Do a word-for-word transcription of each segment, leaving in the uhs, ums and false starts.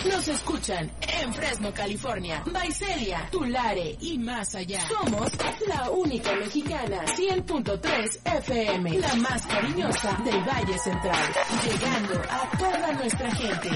Nos escuchan en Fresno, California, Visalia, Tulare y más allá. Somos la única mexicana, cien punto tres F M, la más cariñosa del Valle Central, llegando a toda nuestra gente.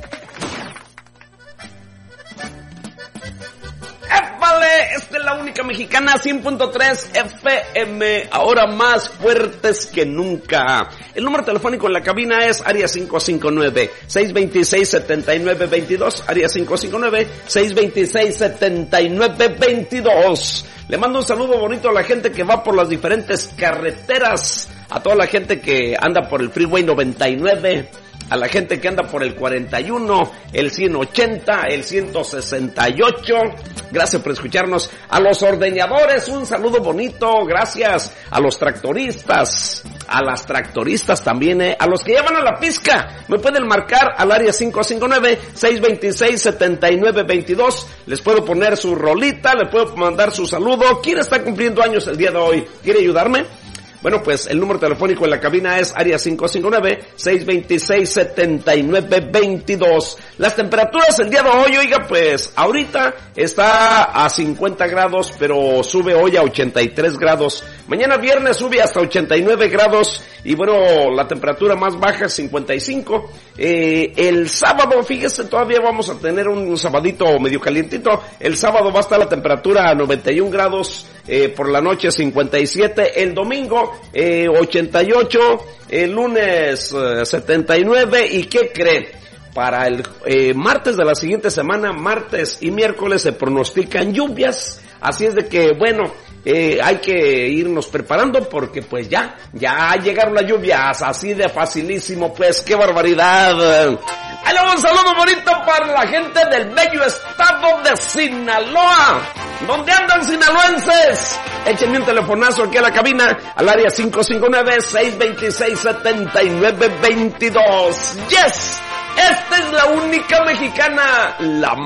¡Épale! Esta es la única mexicana, cien punto tres F M, ahora más fuertes que nunca. El número telefónico en la cabina es área cinco cinco nueve, seis dos seis, siete nueve dos dos, área cinco cinco nueve, seis dos seis, siete nueve dos dos. Le mando un saludo bonito a la gente que va por las diferentes carreteras, a toda la gente que anda por el Freeway noventa y nueve, a la gente que anda por el cuarenta y uno, el ciento ochenta, el ciento sesenta y ocho. Gracias por escucharnos. A los ordeñadores, un saludo bonito. Gracias. A los tractoristas, a las tractoristas también, eh. A los que llevan a la pizca, me pueden marcar al área cinco cinco nueve, seis dos seis, siete nueve dos dos. Les puedo poner su rolita, le puedo mandar su saludo. ¿Quién está cumpliendo años el día de hoy? ¿Quiere ayudarme? Bueno, pues el número telefónico en la cabina es área cinco cinco nueve, seis dos seis, siete nueve dos dos. Las temperaturas el día de hoy, oiga, pues ahorita está a cincuenta grados, pero sube hoy a ochenta y tres grados. Mañana viernes sube hasta ochenta y nueve grados y bueno, la temperatura más baja es cincuenta y cinco. Eh, el sábado, fíjese, todavía vamos a tener un, un sabadito medio calientito. El sábado va a estar la temperatura a noventa y un grados, eh, por la noche cincuenta y siete. El domingo Eh, ochenta y ocho, el lunes eh, setenta y nueve. ¿Y qué cree? Para el eh, martes de la siguiente semana, martes y miércoles, se pronostican lluvias. Así es de que, bueno, eh, hay que irnos preparando porque pues ya, ya llegaron las lluvias, así de facilísimo, pues, qué barbaridad. Ahí le doy un saludo bonito para la gente del bello estado de Sinaloa. ¿Dónde andan sinaloenses? Échenme un telefonazo aquí a la cabina, al área cinco cinco nueve, seis dos seis, siete nueve dos dos. ¡Yes! Esta es la única mexicana, la